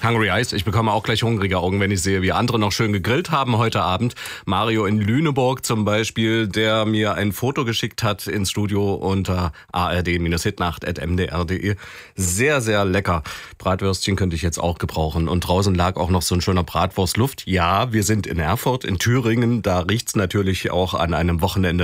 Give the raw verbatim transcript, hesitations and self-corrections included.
Hungry Eyes, ich bekomme auch gleich hungrige Augen, wenn ich sehe, wie andere noch schön gegrillt haben heute Abend. Mario in Lüneburg zum Beispiel, der mir ein Foto geschickt hat ins Studio unter a r d hitnacht at m d r punkt d e. Sehr, sehr lecker. Bratwürstchen könnte ich jetzt auch gebrauchen. Und draußen lag auch noch so ein schöner Bratwurstluft. Ja, wir sind in Erfurt, in Thüringen. Da riecht's natürlich auch an einem Wochenende